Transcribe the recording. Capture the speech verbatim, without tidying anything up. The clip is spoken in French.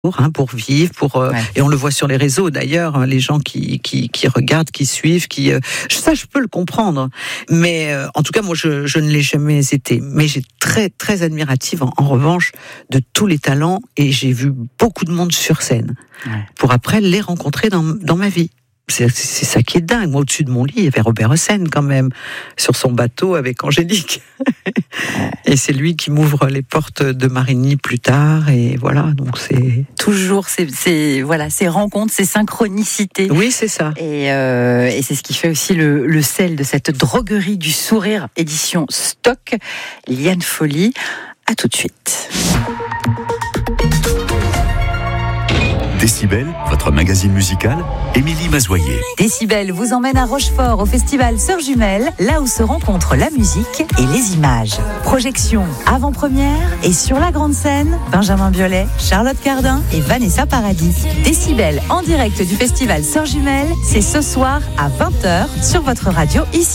Hein, pour vivre, pour euh, ouais. Et on le voit sur les réseaux d'ailleurs, hein, les gens qui qui qui regardent, qui suivent, qui euh, ça je peux le comprendre, mais euh, en tout cas moi je je ne l'ai jamais été, mais j'ai très très admirative en, en revanche de tous les talents et j'ai vu beaucoup de monde sur scène ouais. pour après les rencontrer dans dans ma vie. C'est, c'est ça qui est dingue. Moi, au-dessus de mon lit, il y avait Robert Hossein, quand même, sur son bateau avec Angélique. Et c'est lui qui m'ouvre les portes de Marigny plus tard. Et voilà, donc c'est... Toujours ces, ces, voilà, ces rencontres, ces synchronicités. Oui, c'est ça. Et, euh, et c'est ce qui fait aussi le, le sel de cette droguerie du sourire, édition Stock. Liane Folly, à tout de suite. Décibel, votre magazine musical, Émilie Mazoyer. Décibel vous emmène à Rochefort au festival Sœurs Jumelles, là où se rencontrent la musique et les images. Projection avant-première et sur la grande scène, Benjamin Biolay, Charlotte Cardin et Vanessa Paradis. Décibel en direct du festival Sœurs Jumelles, c'est ce soir à vingt heures sur votre radio ici.